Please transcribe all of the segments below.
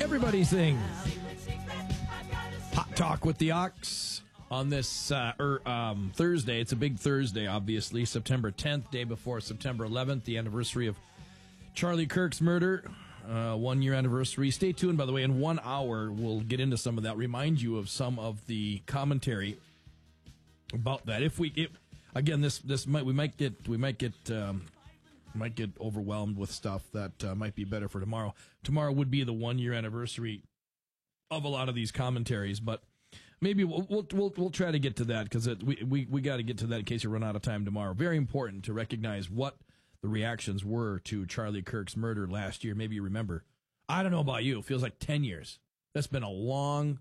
Everybody sings. Hot Talk with the Ox on this Thursday. It's a big Thursday, obviously. September 10th, day before September 11th, the anniversary of Charlie Kirk's murder. 1 year anniversary. Stay tuned, by the way. In 1 hour, we'll get into some of that. Remind you of some of the commentary about that. We might get overwhelmed with stuff that might be better for tomorrow. Tomorrow would be the 1 year anniversary of a lot of these commentaries, but maybe we'll try to get to that because we got to get to that in case you run out of time tomorrow. Very important to recognize what the reactions were to Charlie Kirk's murder last year. Maybe you remember. I don't know about you. It feels like 10 years. That's been a long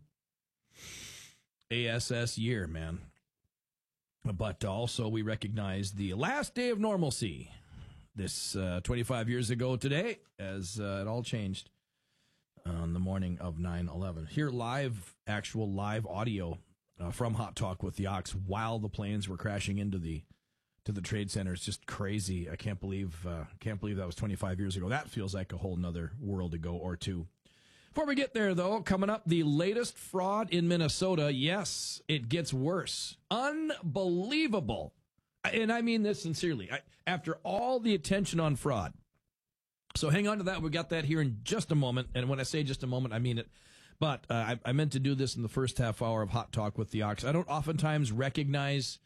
ASS year, man. But also we recognize the last day of normalcy. This 25 years ago today, as it all changed on the morning of 9/11. Here actual live audio from Hot Talk with the Ox while the planes were crashing into the Trade Center. It's just crazy. I can't believe that was 25 years ago. That feels like a whole nother world ago or two. Before we get there, though, coming up, the latest fraud in Minnesota. Yes, it gets worse. Unbelievable. And I mean this sincerely. After all the attention on fraud. So hang on to that. We got that here in just a moment. And when I say just a moment, I mean it. But I meant to do this in the first half hour of Hot Talk with the Ox. I don't oftentimes recognize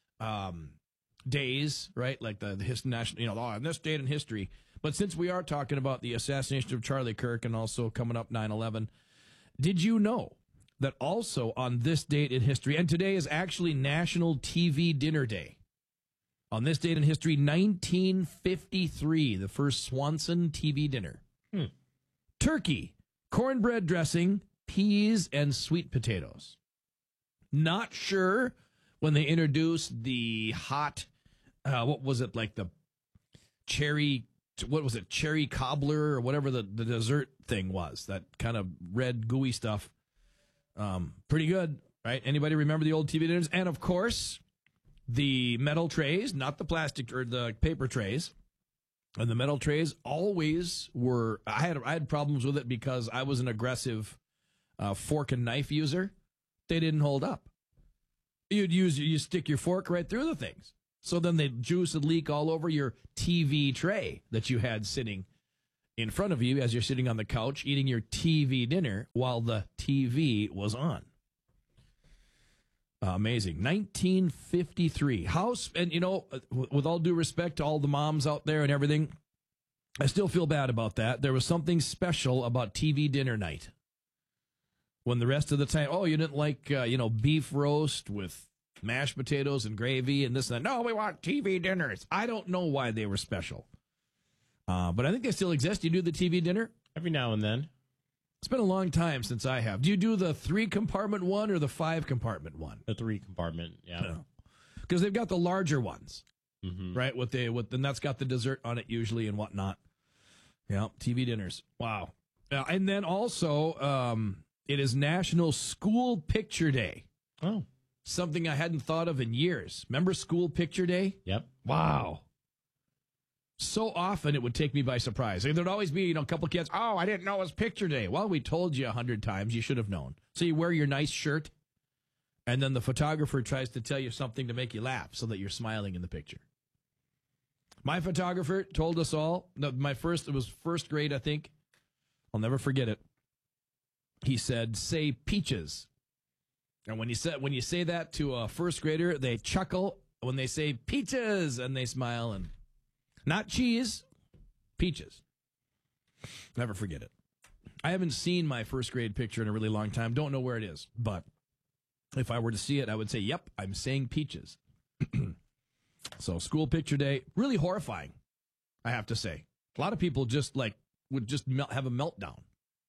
days, right? Like the national, on this date in history. But since we are talking about the assassination of Charlie Kirk and also coming up 9/11, did you know that also on this date in history, and today is actually National TV Dinner Day. On this date in history, 1953, the first Swanson TV dinner. Turkey, cornbread dressing, peas, and sweet potatoes. Not sure when they introduced the hot, what was it, like the cherry cobbler or whatever the dessert thing was, that kind of red gooey stuff. Pretty good, right? Anybody remember the old TV dinners? And of course, the metal trays, not the plastic or the paper trays. And the metal trays always were, I had problems with it because I was an aggressive fork and knife user. They didn't hold up. You stick your fork right through the things. So then the juice would leak all over your TV tray that you had sitting in front of you as you're sitting on the couch eating your TV dinner while the TV was on. Amazing. 1953. And with all due respect to all the moms out there and everything, I still feel bad about that. There was something special about TV dinner night. When the rest of the time, you didn't like, beef roast with mashed potatoes and gravy and this and that. No, we want TV dinners. I don't know why they were special. But I think they still exist. You do the TV dinner? Every now and then. It's been a long time since I have. Do you do the 3-compartment one or the 5-compartment one? The 3-compartment, yeah. Because they've got the larger ones, right? And that's got the dessert on it usually and whatnot. Yeah, TV dinners. Wow. And then also, it is National School Picture Day. Oh. Something I hadn't thought of in years. Remember School Picture Day? Yep. Wow. So often it would take me by surprise. There'd always be, a couple kids, I didn't know it was picture day. Well, we told you 100 times. You should have known. So you wear your nice shirt, and then the photographer tries to tell you something to make you laugh so that you're smiling in the picture. My photographer told us all, it was first grade, I think. I'll never forget it. He said, say peaches. And when you say that to a first grader, they chuckle when they say peaches, and they smile and... Not cheese, peaches. Never forget it. I haven't seen my first grade picture in a really long time. Don't know where it is. But if I were to see it, I would say, yep, I'm saying peaches. So School Picture Day, really horrifying, I have to say. A lot of people would just have a meltdown.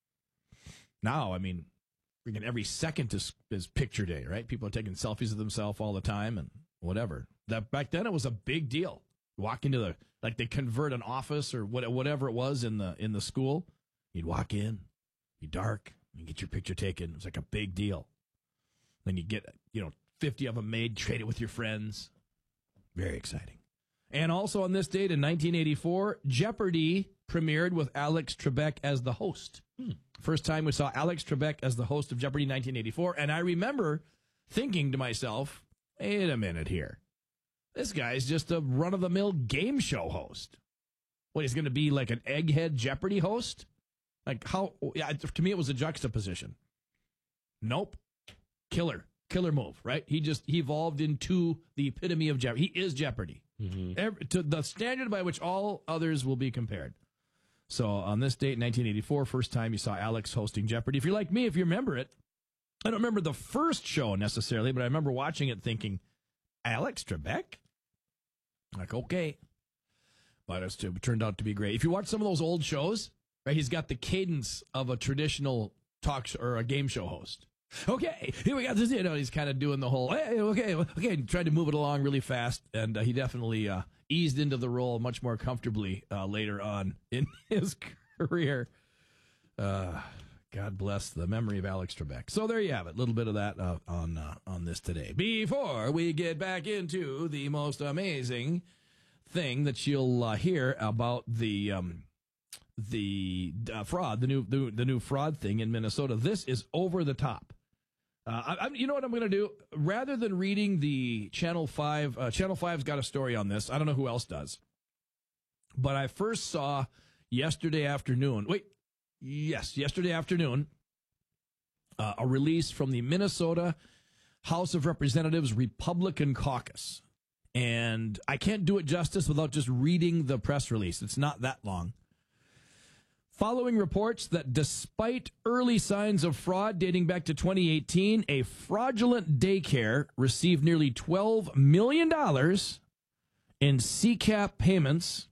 Now, freaking every second is picture day, right? People are taking selfies of themselves all the time and whatever. Back then it was a big deal. Walk into they convert an office or whatever it was in the school. You'd walk in, be dark, and get your picture taken. It was like a big deal. Then you get 50 of them made, trade it with your friends. Very exciting. And also on this date in 1984, Jeopardy premiered with Alex Trebek as the host. First time we saw Alex Trebek as the host of Jeopardy! 1984, and I remember thinking to myself, wait a minute here. This guy's just a run-of-the-mill game show host. What, he's going to be like an egghead Jeopardy! Host? Like how? Yeah, to me it was a juxtaposition. Nope. Killer move, right? He evolved into the epitome of Jeopardy. He is Jeopardy! To the standard by which all others will be compared. So on this date, 1984, first time you saw Alex hosting Jeopardy! If you're like me, if you remember it, I don't remember the first show necessarily, but I remember watching it thinking, Alex Trebek? Like, okay. But it turned out to be great. If you watch some of those old shows, right, he's got the cadence of a traditional talk show or a game show host. Okay, here we got this. He's kind of doing the whole, hey, okay, tried to move it along really fast, and he definitely eased into the role much more comfortably later on in his career. God bless the memory of Alex Trebek. So there you have it. A little bit of that on this today. Before we get back into the most amazing thing that you'll hear about the fraud, the new fraud thing in Minnesota. This is over the top. You know what I'm going to do? Rather than reading the Channel 5, Channel 5's got a story on this. I don't know who else does. But I first saw yesterday afternoon, a release from the Minnesota House of Representatives Republican Caucus. And I can't do it justice without just reading the press release. It's not that long. Following reports that despite early signs of fraud dating back to 2018, a fraudulent daycare received nearly $12 million in CCAP payments,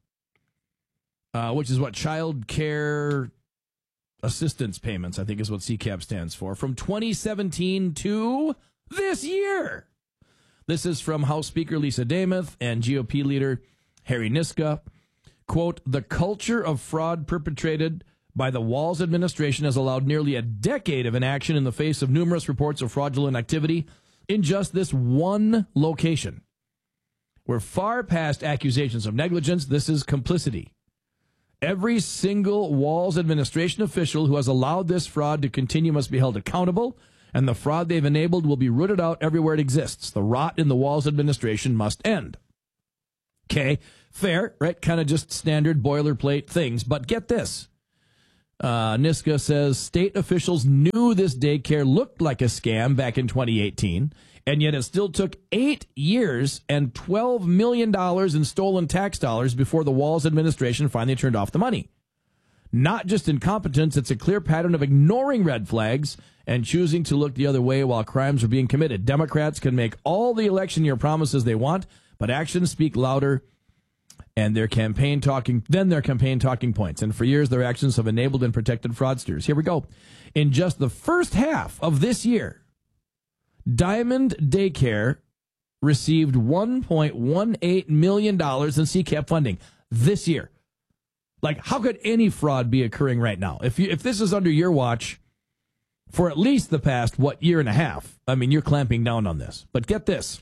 which is what Child Care Assistance Payments, I think is what CCAP stands for, from 2017 to this year. This is from House Speaker Lisa Damath and GOP leader Harry Niska. Quote, the culture of fraud perpetrated by the Walz administration has allowed nearly a decade of inaction in the face of numerous reports of fraudulent activity in just this one location. We're far past accusations of negligence. This is complicity. Every single Walz administration official who has allowed this fraud to continue must be held accountable, and the fraud they've enabled will be rooted out everywhere it exists. The rot in the Walz administration must end. Okay, fair, right? Kind of just standard boilerplate things. But get this. Niska says state officials knew this daycare looked like a scam back in 2018, and yet it still took 8 years and $12 million in stolen tax dollars before the Walz administration finally turned off the money. Not just incompetence, it's a clear pattern of ignoring red flags and choosing to look the other way while crimes are being committed. Democrats can make all the election year promises they want, but actions speak louder and their campaign talking points. And for years, their actions have enabled and protected fraudsters. Here we go. In just the first half of this year, Diamond Daycare received $1.18 million in CCAP funding this year. Like, how could any fraud be occurring right now? If this is under your watch for at least the past, year and a half, I mean, you're clamping down on this. But get this.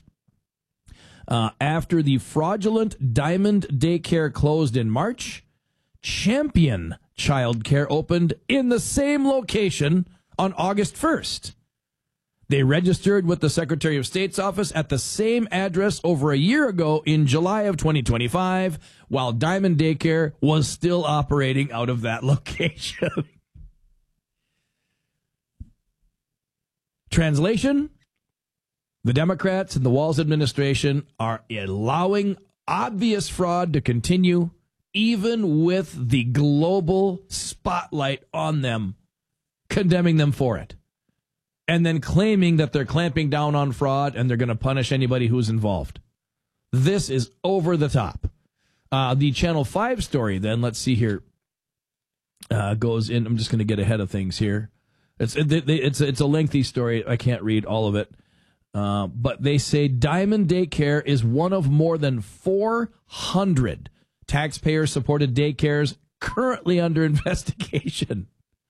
After the fraudulent Diamond Daycare closed in March, Champion Child Care opened in the same location on August 1st. They registered with the Secretary of State's office at the same address over a year ago in July of 2025, while Diamond Daycare was still operating out of that location. Translation? The Democrats and the Walz administration are allowing obvious fraud to continue, even with the global spotlight on them, condemning them for it, and then claiming that they're clamping down on fraud and they're going to punish anybody who's involved. This is over the top. The Channel 5 story, then, let's see here, goes in. I'm just going to get ahead of things here. It's a lengthy story. I can't read all of it. But they say Diamond Daycare is one of more than 400 taxpayer-supported daycares currently under investigation.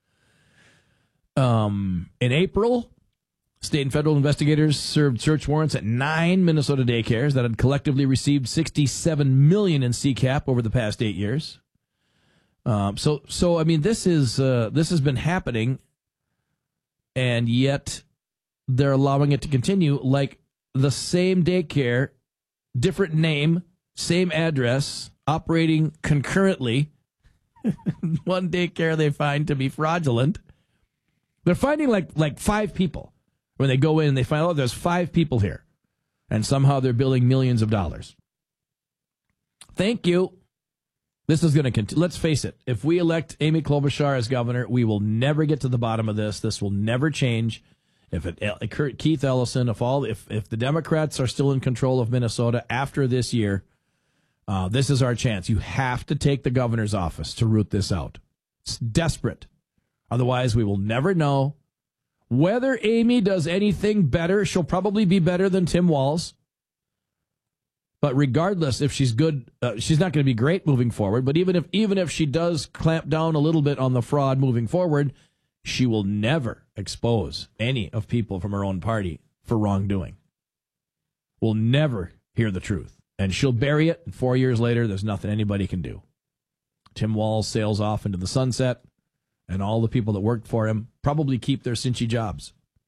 In April, state and federal investigators served search warrants at 9 Minnesota daycares that had collectively received $67 million in CCAP over the past 8 years. So I mean, this has been happening, and yet they're allowing it to continue. Like the same daycare, different name, same address, operating concurrently. One daycare they find to be fraudulent. They're finding like 5 people when they go in and they find, oh, there's 5 people here, and somehow they're billing millions of dollars. Thank you. This is going to continue. Let's face it. If we elect Amy Klobuchar as governor, we will never get to the bottom of this. This will never change. Keith Ellison, if the Democrats are still in control of Minnesota after this year, this is our chance. You have to take the governor's office to root this out. It's desperate. Otherwise, we will never know whether Amy does anything better. She'll probably be better than Tim Walz. But regardless, if she's good, she's not going to be great moving forward. But even if she does clamp down a little bit on the fraud moving forward, she will never expose any of people from her own party for wrongdoing. We'll never hear the truth. And she'll bury it, and 4 years later, there's nothing anybody can do. Tim Walz sails off into the sunset, and all the people that worked for him probably keep their cinchy jobs.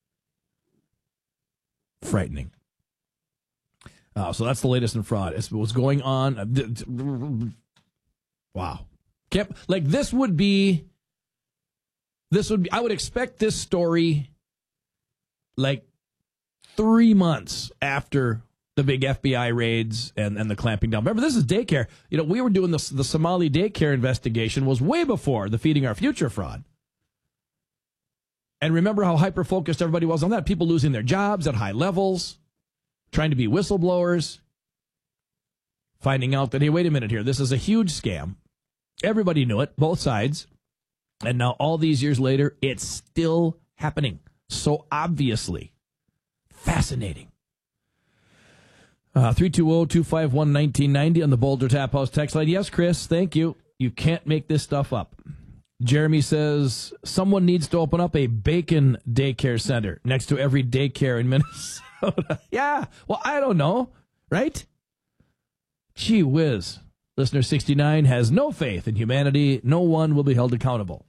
Frightening. So that's the latest in fraud. It's what's going on. Wow. This would be, I would expect this story like 3 months after the big FBI raids and the clamping down. Remember, this is daycare. You know, we were doing the Somali daycare investigation was way before the Feeding Our Future fraud. And remember how hyper-focused everybody was on that? People losing their jobs at high levels, trying to be whistleblowers, finding out that, hey, wait a minute here, this is a huge scam. Everybody knew it, both sides. And now all these years later, it's still happening. So obviously. Fascinating. 320-251-1990 on the Boulder Tap House text line. Yes, Chris, thank you. You can't make this stuff up. Jeremy says someone needs to open up a bacon daycare center next to every daycare in Minnesota. Yeah, well, I don't know, right? Gee whiz. Listener 69 has no faith in humanity. No one will be held accountable.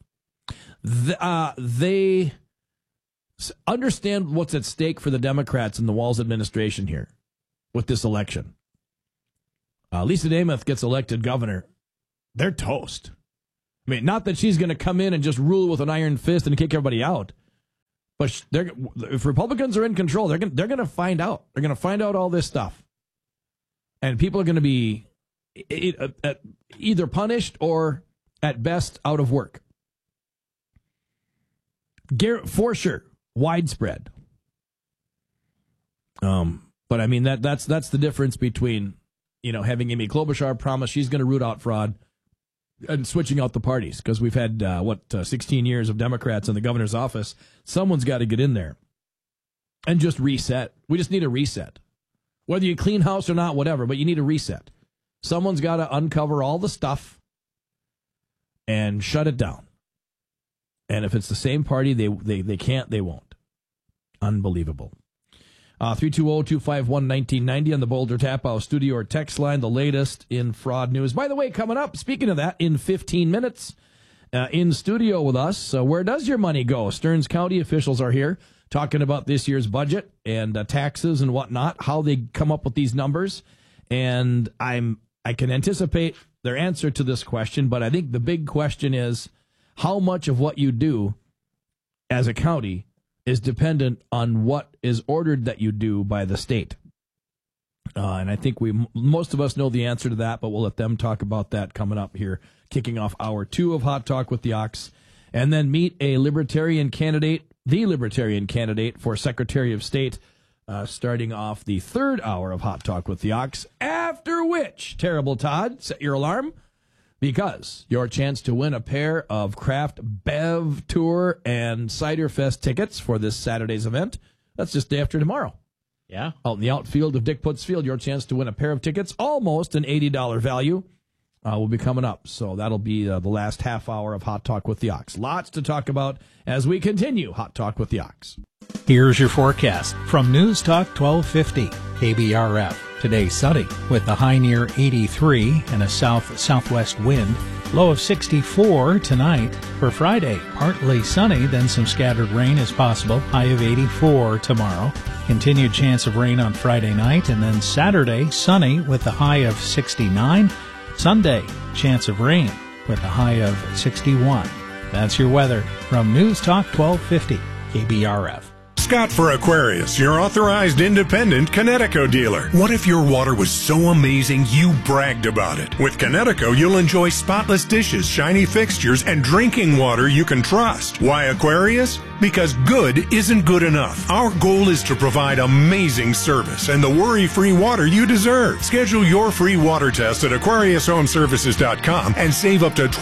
They understand what's at stake for the Democrats and the Walz administration here with this election. Lisa Namath gets elected governor. They're toast. I mean, not that she's going to come in and just rule with an iron fist and kick everybody out. But if Republicans are in control, they're going to find out. They're going to find out all this stuff. And people are going to be either punished or, at best, out of work. For sure, widespread. But I mean that's the difference between, you know, having Amy Klobuchar promise she's going to root out fraud and switching out the parties, because we've had 16 years of Democrats in the governor's office. Someone's got to get in there and just reset. We just need a reset, whether you clean house or not, whatever. But you need a reset. Someone's got to uncover all the stuff and shut it down. And if it's the same party, they can't, they won't. Unbelievable. 320-251-1990 on the Boulder Tap House studio or text line, the latest in fraud news. By the way, coming up, speaking of that, in 15 minutes, in studio with us, where does your money go? Stearns County officials are here talking about this year's budget and taxes and whatnot, how they come up with these numbers. And I can anticipate their answer to this question, but I think the big question is how much of what you do as a county is dependent on what is ordered that you do by the state. And I think most of us know the answer to that, but we'll let them talk about that coming up here, kicking off hour 2 of Hot Talk with the Ox, and then meet the Libertarian candidate for Secretary of State, starting off the 3rd hour of Hot Talk with the Ox, after which, Terrible Todd, set your alarm, because your chance to win a pair of Craft Bev Tour and Cider Fest tickets for this Saturday's event, that's just day after tomorrow. Yeah. Out in the outfield of Dick Putz Field, your chance to win a pair of tickets, almost an $80 value, will be coming up. So that'll be the last half hour of Hot Talk with the Ox. Lots to talk about as we continue Hot Talk with the Ox. Here's your forecast from News Talk 1250 KBRF. Today sunny with the high near 83 and a south-southwest wind. Low of 64 tonight. For Friday, partly sunny, then some scattered rain is possible. High of 84 tomorrow. Continued chance of rain on Friday night, and then Saturday, sunny with a high of 69. Sunday, chance of rain with a high of 61. That's your weather from News Talk 1250 KBRF. Scott for Aquarius, your authorized independent Connecticut dealer. What if your water was so amazing you bragged about it? With Connecticut, you'll enjoy spotless dishes, shiny fixtures, and drinking water you can trust. Why Aquarius? Because good isn't good enough. Our goal is to provide amazing service and the worry-free water you deserve. Schedule your free water test at AquariusHomeservices.com and save up to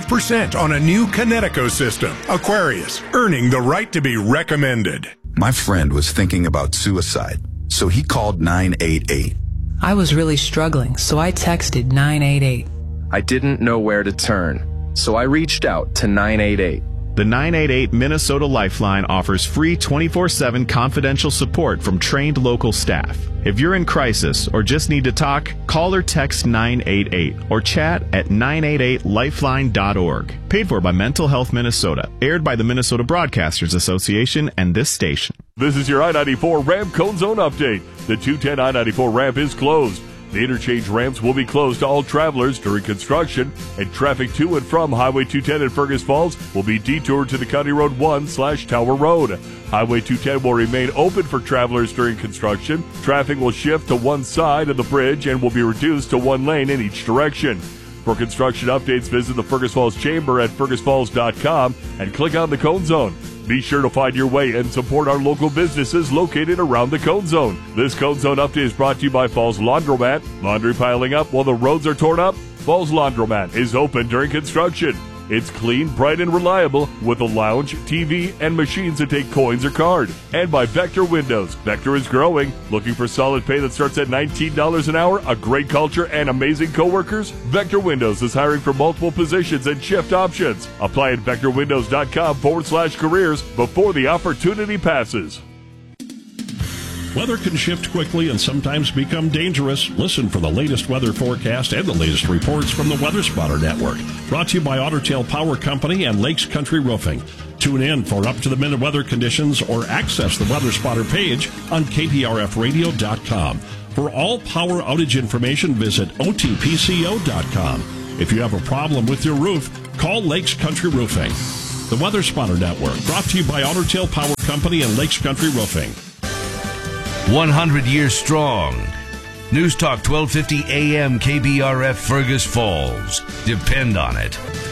25% on a new Connecticut system. Aquarius, earning the right to be recommended. My friend was thinking about suicide, so he called 988. I was really struggling, so I texted 988. I didn't know where to turn, so I reached out to 988. The 988 Minnesota Lifeline offers free 24/7 confidential support from trained local staff. If you're in crisis or just need to talk, call or text 988 or chat at 988lifeline.org. Paid for by Mental Health Minnesota. Aired by the Minnesota Broadcasters Association and this station. This is your I-94 ramp cone zone update. The 210 I-94 ramp is closed. The interchange ramps will be closed to all travelers during construction, and traffic to and from Highway 210 in Fergus Falls will be detoured to the County Road 1/Tower Road. Highway 210 will remain open for travelers during construction. Traffic will shift to one side of the bridge and will be reduced to one lane in each direction. For construction updates, visit the Fergus Falls Chamber at fergusfalls.com and click on the Cone Zone. Be sure to find your way and support our local businesses located around the Cone Zone. This Cone Zone update is brought to you by Falls Laundromat. Laundry piling up while the roads are torn up? Falls Laundromat is open during construction. It's clean, bright, and reliable with a lounge, TV, and machines that take coins or card. And by Vector Windows. Vector is growing. Looking for solid pay that starts at $19 an hour, a great culture, and amazing coworkers? Vector Windows is hiring for multiple positions and shift options. Apply at vectorwindows.com/careers before the opportunity passes. Weather can shift quickly and sometimes become dangerous. Listen for the latest weather forecast and the latest reports from the Weather Spotter Network. Brought to you by Otter Tail Power Company and Lakes Country Roofing. Tune in for up-to-the-minute weather conditions or access the Weather Spotter page on KPRFradio.com. For all power outage information, visit OTPCO.com. If you have a problem with your roof, call Lakes Country Roofing. The Weather Spotter Network, brought to you by Otter Tail Power Company and Lakes Country Roofing. 100 years strong. News Talk 1250 AM KBRF Fergus Falls. Depend on it.